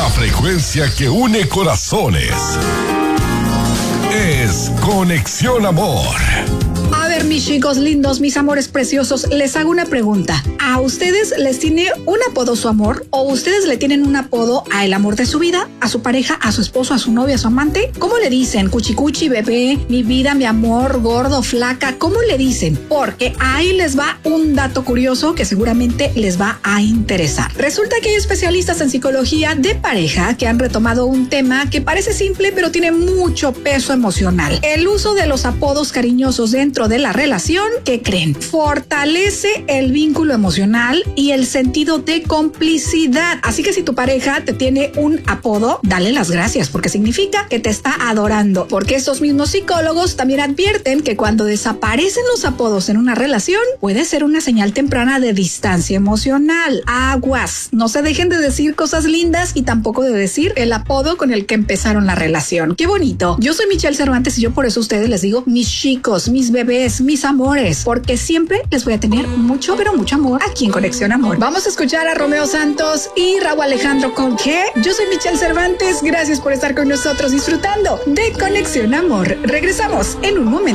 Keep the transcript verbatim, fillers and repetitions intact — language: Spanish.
La frecuencia que une corazones es Conexión Amor. A ver, mis chicos lindos, mis amores preciosos, les hago una pregunta. ¿A ustedes les tiene un apodo su amor? ¿O ustedes le tienen un apodo a el amor de su vida? ¿A su pareja, a su esposo, a su novia, a su amante? ¿Cómo le dicen? Cuchicuchi, bebé, mi vida, mi amor, gordo, flaca. ¿Cómo le dicen? Porque ahí les va un dato curioso que seguramente les va a interesar. Resulta que hay especialistas en psicología de pareja que han retomado un tema que parece simple pero tiene mucho peso emocional. El uso de los apodos cariñosos dentro de la relación, ¿qué creen? Fortalece el vínculo emocional y el sentido de complicidad. Así que si tu pareja te tiene un apodo, dale las gracias porque significa que te está adorando. Porque estos mismos psicólogos también advierten que cuando desaparecen los apodos en una relación, puede ser una señal temprana de distancia emocional. Aguas, no se dejen de decir cosas lindas y tampoco de decir el apodo con el que empezaron la relación. ¡Qué bonito! Yo soy Michelle Cervantes y yo por eso a ustedes les digo mis chicos, mis bebés, mis amores, porque siempre les voy a tener mucho, pero mucho amor aquí en Conexión Amor. Vamos a escuchar a Romeo Santos y Raúl Alejandro con ¿qué? Yo soy Michelle Cervantes, gracias por estar con nosotros disfrutando de Conexión Amor. Regresamos en un momento.